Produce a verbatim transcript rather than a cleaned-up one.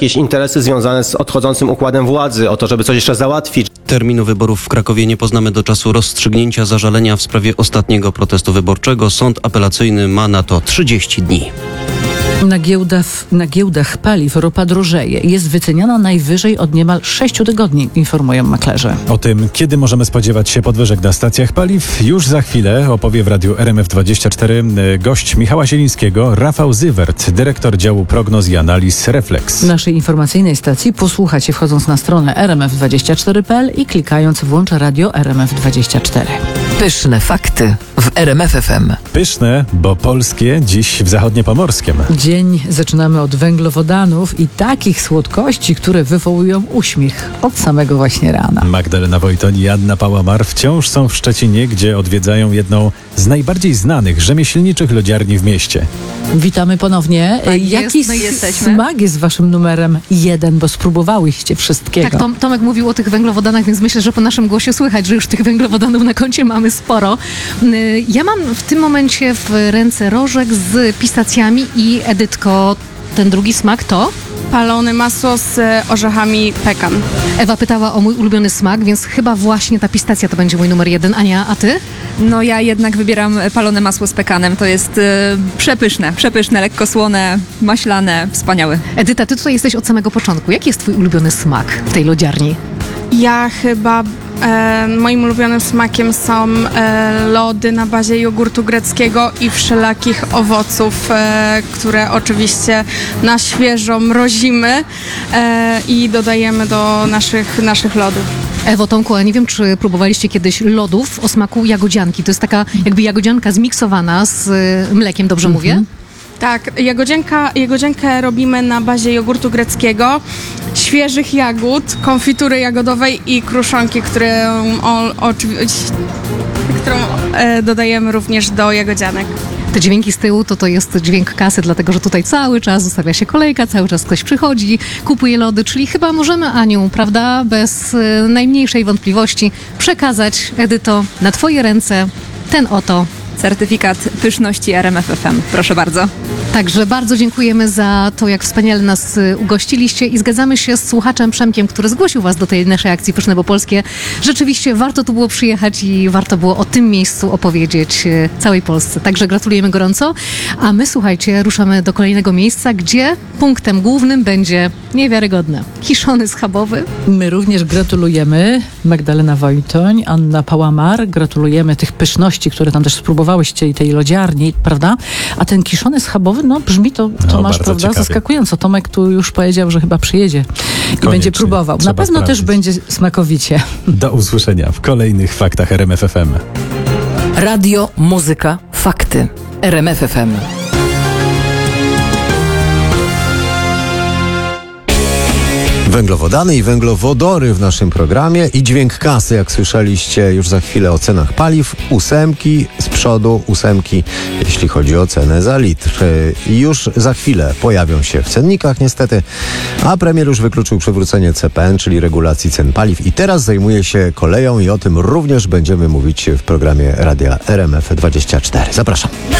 jakieś interesy związane z odchodzącym układem władzy, o to, żeby coś jeszcze załatwić. Terminu wyborów w Krakowie nie poznamy do czasu rozstrzygnięcia zażalenia w sprawie ostatniego protestu wyborczego. Sąd apelacyjny ma na to trzydzieści dni. Na giełdach, na giełdach paliw ropa drożeje. Jest wyceniana najwyżej od niemal sześciu tygodni, informują maklerze. O tym, kiedy możemy spodziewać się podwyżek na stacjach paliw, już za chwilę opowie w radiu R M F dwadzieścia cztery gość Michała Zielińskiego, Rafał Zywert, dyrektor działu prognoz i analiz Reflex. Naszej informacyjnej stacji posłuchacie wchodząc na stronę r m f dwadzieścia cztery kropka p l i klikając włącz radio R M F dwadzieścia cztery. Pyszne fakty w R M F F M. Pyszne, bo polskie, dziś w zachodniopomorskiem. Dzień zaczynamy od węglowodanów i takich słodkości, które wywołują uśmiech od samego właśnie rana. Magdalena Wojtoń i Anna Pałamar wciąż są w Szczecinie, gdzie odwiedzają jedną z najbardziej znanych rzemieślniczych lodziarni w mieście. Witamy ponownie. Tak Jaki jest, no jesteśmy. smak jest waszym numerem jeden, bo spróbowałyście wszystkiego. Tak, Tom, Tomek mówił o tych węglowodanach, więc myślę, że po naszym głosie słychać, że już tych węglowodanów na koncie mamy sporo. Yy, Ja mam w tym momencie w ręce rożek z pistacjami i Edytko, ten drugi smak to? Palone masło z orzechami pekan. Ewa pytała o mój ulubiony smak, więc chyba właśnie ta pistacja to będzie mój numer jeden. Ania, a ty? No ja jednak wybieram palone masło z pekanem. To jest y, przepyszne, przepyszne, lekko słone, maślane, wspaniałe. Edyta, ty tutaj jesteś od samego początku. Jaki jest twój ulubiony smak w tej lodziarni? Ja chyba e, moim ulubionym smakiem są e, lody na bazie jogurtu greckiego i wszelakich owoców, e, które oczywiście na świeżo mrozimy e, i dodajemy do naszych, naszych lodów. Ewo, Tomku, a nie wiem, czy próbowaliście kiedyś lodów o smaku jagodzianki. To jest taka jakby jagodzianka zmiksowana z y, mlekiem, dobrze Mhm. mówię? Tak, jagodzianka, jagodziankę robimy na bazie jogurtu greckiego, świeżych jagód, konfitury jagodowej i kruszonki, które, o, oczywiście, którą e, dodajemy również do jagodzianek. Te dźwięki z tyłu to to jest dźwięk kasy, dlatego że tutaj cały czas zostawia się kolejka, cały czas ktoś przychodzi, kupuje lody, czyli chyba możemy, Aniu, prawda, bez y, najmniejszej wątpliwości przekazać, Edyto, na twoje ręce ten oto. Certyfikat pyszności R M F F M. Proszę bardzo. Także bardzo dziękujemy za to, jak wspaniale nas y, ugościliście i zgadzamy się z słuchaczem Przemkiem, który zgłosił was do tej naszej akcji Pyszne bo Polskie. Rzeczywiście warto tu było przyjechać i warto było o tym miejscu opowiedzieć y, całej Polsce. Także gratulujemy gorąco. A my, słuchajcie, ruszamy do kolejnego miejsca, gdzie punktem głównym będzie niewiarygodne. Kiszony schabowy. My również gratulujemy. Magdalena Wojtoń, Anna Pałamar. Gratulujemy tych pyszności, które tam też spróbowałyście i tej lodziarni, prawda? A ten kiszony schabowy, no brzmi to, to No, masz, bardzo prawda, ciekawie. zaskakująco. Tomek tu już powiedział, że chyba przyjedzie i Koniecznie. będzie próbował. Na Trzeba pewno sprawdzić. też będzie smakowicie. Do usłyszenia w kolejnych faktach R M F F M. Radio, muzyka, fakty. R M F F M. Węglowodany i węglowodory w naszym programie i dźwięk kasy, jak słyszeliście już za chwilę o cenach paliw. Ósemki z przodu, ósemki jeśli chodzi o cenę za litr. I już za chwilę pojawią się w cennikach niestety, a premier już wykluczył przywrócenie C P N, czyli regulacji cen paliw i teraz zajmuje się koleją i o tym również będziemy mówić w programie Radia R M F dwadzieścia cztery. Zapraszam.